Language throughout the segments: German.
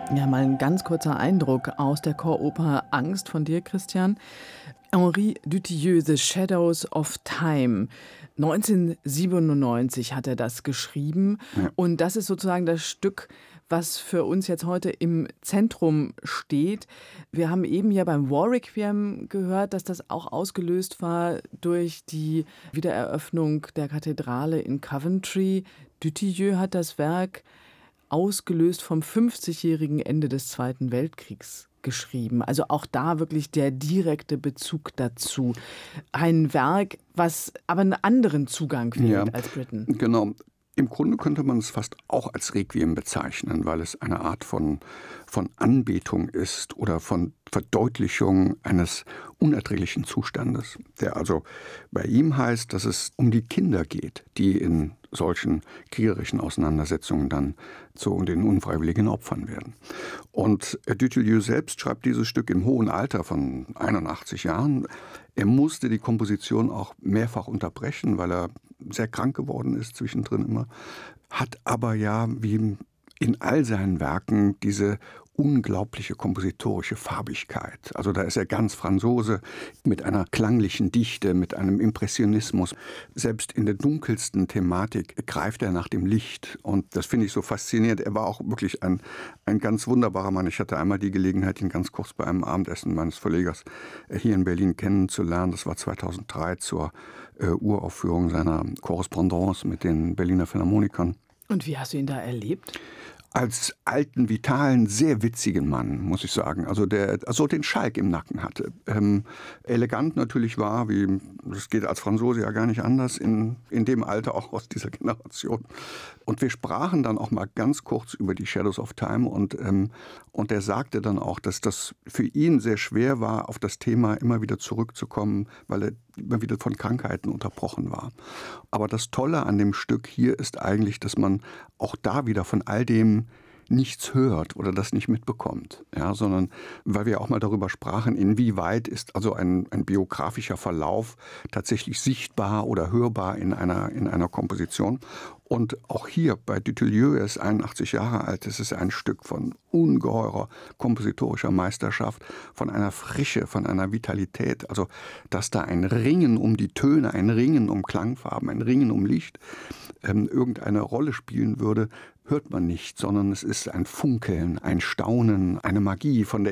Ja, mal ein ganz kurzer Eindruck aus der Choroper Angst von dir, Christian. Henri Dutilleux, The Shadows of Time. 1997 hat er das geschrieben. Ja. Und das ist sozusagen das Stück, was für uns jetzt heute im Zentrum steht. Wir haben eben ja beim War Requiem gehört, dass das auch ausgelöst war durch die Wiedereröffnung der Kathedrale in Coventry. Dutilleux hat das Werk ausgelöst vom 50-jährigen Ende des Zweiten Weltkriegs geschrieben. Also auch da wirklich der direkte Bezug dazu. Ein Werk, was aber einen anderen Zugang findet als Britten. Genau. Im Grunde könnte man es fast auch als Requiem bezeichnen, weil es eine Art von Anbetung ist oder von Verdeutlichung eines unerträglichen Zustandes, der also bei ihm heißt, dass es um die Kinder geht, die in solchen kriegerischen Auseinandersetzungen dann zu den unfreiwilligen Opfern werden. Und Dutilleux selbst schreibt dieses Stück im hohen Alter von 81 Jahren. Er musste die Komposition auch mehrfach unterbrechen, weil er sehr krank geworden ist zwischendrin immer, hat aber ja, wie in all seinen Werken, diese unglaubliche kompositorische Farbigkeit. Also da ist er ganz Franzose mit einer klanglichen Dichte, mit einem Impressionismus. Selbst in der dunkelsten Thematik greift er nach dem Licht und das finde ich so faszinierend. Er war auch wirklich ein ganz wunderbarer Mann. Ich hatte einmal die Gelegenheit, ihn ganz kurz bei einem Abendessen meines Verlegers hier in Berlin kennenzulernen. Das war 2003 zur Uraufführung seiner Korrespondance mit den Berliner Philharmonikern. Und wie hast du ihn da erlebt? Als alten, vitalen, sehr witzigen Mann, muss ich sagen. Also der so den Schalk im Nacken hatte. Elegant natürlich war, wie das geht als Franzose ja gar nicht anders, in dem Alter auch aus dieser Generation. Und wir sprachen dann auch mal ganz kurz über die Shadows of Time und er sagte dann auch, dass das für ihn sehr schwer war, auf das Thema immer wieder zurückzukommen, weil er immer wieder von Krankheiten unterbrochen war. Aber das Tolle an dem Stück hier ist eigentlich, dass man auch da wieder von all dem nichts hört oder das nicht mitbekommt, ja, sondern weil wir auch mal darüber sprachen, inwieweit ist also ein biografischer Verlauf tatsächlich sichtbar oder hörbar in einer Komposition. Und auch hier bei Dutilleux, er ist 81 Jahre alt, es ist ein Stück von ungeheurer kompositorischer Meisterschaft, von einer Frische, von einer Vitalität. Also, dass da ein Ringen um die Töne, ein Ringen um Klangfarben, ein Ringen um Licht irgendeine Rolle spielen würde, hört man nicht, sondern es ist ein Funkeln, ein Staunen, eine Magie von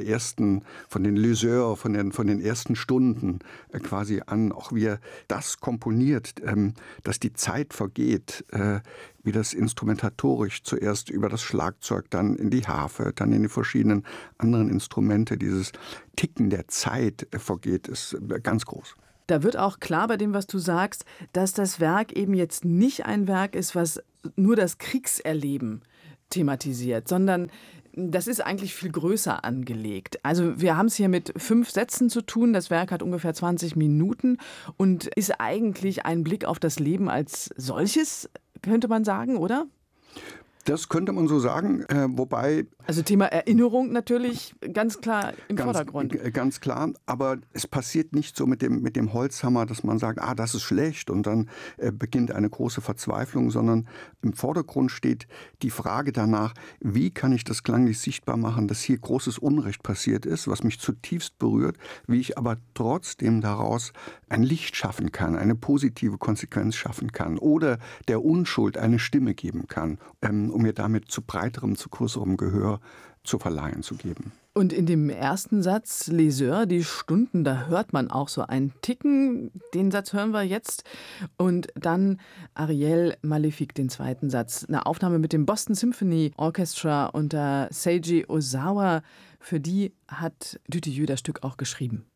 den Lyseurs, von den ersten Stunden quasi an, auch wie er das komponiert, dass die Zeit vergeht, wie das instrumentatorisch zuerst über das Schlagzeug, dann in die Harfe, dann in die verschiedenen anderen Instrumente, dieses Ticken der Zeit vergeht, ist ganz groß. Da wird auch klar bei dem, was du sagst, dass das Werk eben jetzt nicht ein Werk ist, was nur das Kriegserleben thematisiert, sondern das ist eigentlich viel größer angelegt. Also wir haben es hier mit 5 Sätzen zu tun. Das Werk hat ungefähr 20 Minuten und ist eigentlich ein Blick auf das Leben als solches, könnte man sagen, oder? Das könnte man so sagen, wobei... Also Thema Erinnerung natürlich ganz klar im Vordergrund. Ganz klar, aber es passiert nicht so mit dem Holzhammer, dass man sagt, das ist schlecht und dann beginnt eine große Verzweiflung, sondern im Vordergrund steht die Frage danach, wie kann ich das klanglich sichtbar machen, dass hier großes Unrecht passiert ist, was mich zutiefst berührt, wie ich aber trotzdem daraus ein Licht schaffen kann, eine positive Konsequenz schaffen kann oder der Unschuld eine Stimme geben kann, um mir damit zu breiterem, zu größerem Gehör zu verleihen, zu geben. Und in dem ersten Satz, Les Heures, die Stunden, da hört man auch so ein Ticken. Den Satz hören wir jetzt. Und dann Ariel Malefique, den zweiten Satz. Eine Aufnahme mit dem Boston Symphony Orchestra unter Seiji Ozawa. Für die hat Dutilleux das Stück auch geschrieben.